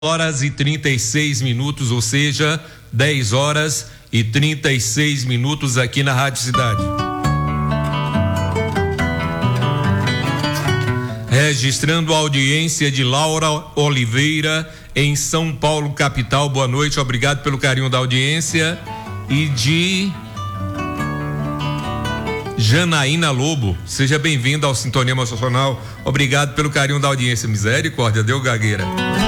horas e 36 minutos, ou seja, 10 horas e 36 minutos aqui na Rádio Cidade. Registrando a audiência de Laura Oliveira em São Paulo, capital. Boa noite, obrigado pelo carinho da audiência. E de Janaína Lobo, seja bem-vinda ao Sintonia Emocional. Obrigado pelo carinho da audiência. Misericórdia, deu gagueira.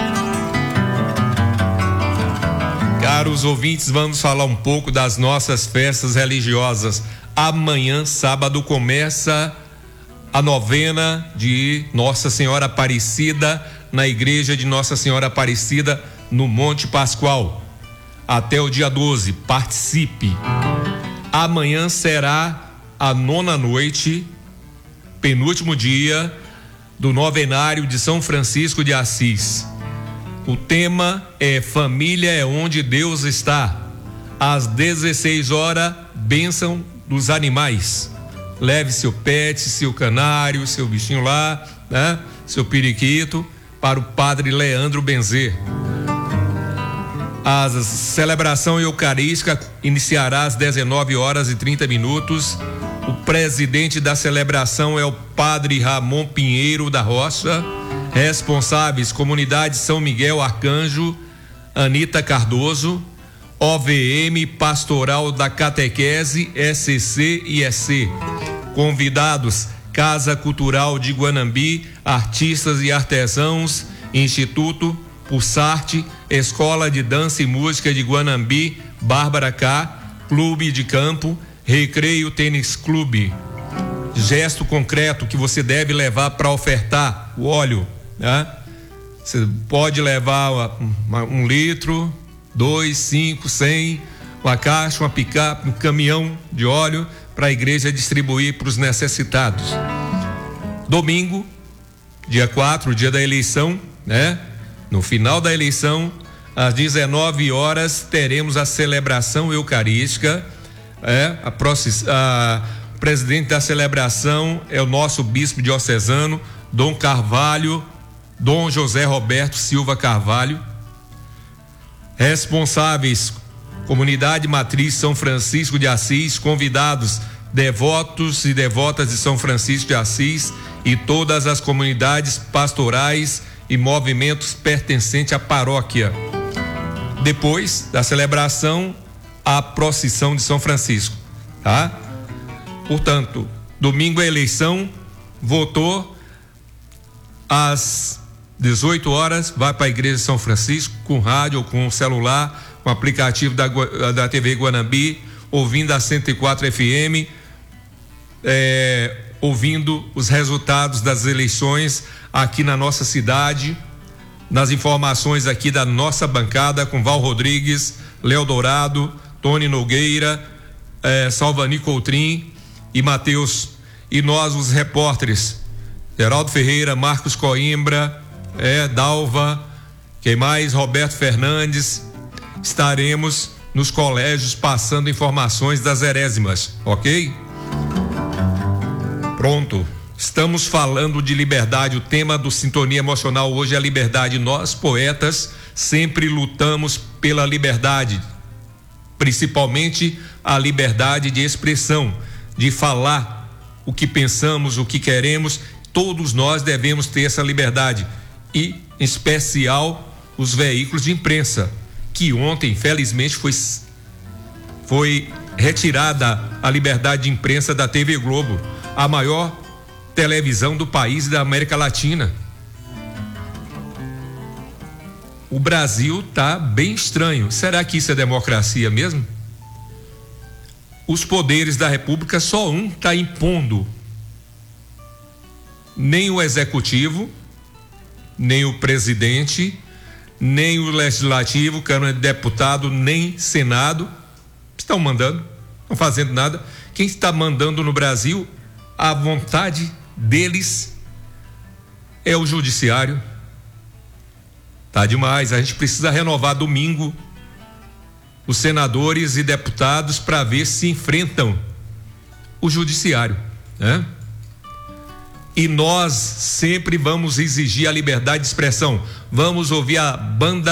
Caros ouvintes, vamos falar um pouco das nossas festas religiosas. Amanhã, sábado, começa a novena de Nossa Senhora Aparecida na igreja de Nossa Senhora Aparecida no Monte Pascoal. Até o dia 12, participe. Amanhã será a 9ª noite, penúltimo dia do novenário de São Francisco de Assis. O tema é Família é onde Deus está. Às 16 horas, bênção dos animais. Leve seu pet, seu canário, seu bichinho lá, né? Seu periquito, para o padre Leandro Benzer. A celebração eucarística iniciará às 19 horas e 30 minutos. O presidente da celebração é o padre Ramon Pinheiro da Rocha. Responsáveis: Comunidade São Miguel Arcanjo, Anita Cardoso, OVM Pastoral da Catequese, SCC e EC. Convidados: Casa Cultural de Guanambi, Artistas e Artesãos, Instituto Pulsarte, Escola de Dança e Música de Guanambi, Bárbara K, Clube de Campo, Recreio Tênis Clube. Gesto concreto que você deve levar para ofertar: o óleo, né? Você pode levar 1 litro, 2, 5, 100, uma caixa, uma picape, um caminhão de óleo para a igreja distribuir para os necessitados. Domingo, dia 4, dia da eleição, né? No final da eleição, às 19 horas, teremos a celebração eucarística. O presidente da celebração é o nosso bispo diocesano, Dom Carvalho, Dom José Roberto Silva Carvalho. Responsáveis: Comunidade Matriz São Francisco de Assis. Convidados: devotos e devotas de São Francisco de Assis e todas as comunidades pastorais e movimentos pertencentes à paróquia. Depois da celebração, a procissão de São Francisco, tá? Portanto, domingo é eleição, votou, às 18 horas, vai para a igreja de São Francisco com rádio ou com celular, com aplicativo da TV Guanambi, ouvindo a 104 FM, ouvindo os resultados das eleições aqui na nossa cidade, nas informações aqui da nossa bancada com Val Rodrigues, Léo Dourado, Tony Nogueira, Salvani Coutrin e Matheus, e nós, os repórteres, Geraldo Ferreira, Marcos Coimbra, Dalva, quem mais? Roberto Fernandes. Estaremos nos colégios passando informações das herésimas, ok? Pronto. Estamos falando de liberdade. O tema do Sintonia Emocional hoje é a liberdade. Nós, poetas, sempre lutamos pela liberdade, principalmente a liberdade de expressão, de falar o que pensamos, o que queremos. Todos nós devemos ter essa liberdade, e em especial os veículos de imprensa, que ontem, infelizmente, foi retirada a liberdade de imprensa da TV Globo, a maior televisão do país e da América Latina. O Brasil tá bem estranho. Será que isso é democracia mesmo? Os poderes da República, só um tá impondo. Nem o executivo, nem o presidente, nem o legislativo, Câmara de Deputado, nem Senado estão mandando, não estão fazendo nada. Quem está mandando no Brasil, à vontade deles, é o judiciário. Tá demais. A gente precisa renovar domingo os senadores e deputados para ver se enfrentam o judiciário, né? e nós sempre vamos exigir a liberdade de expressão. Vamos ouvir a banda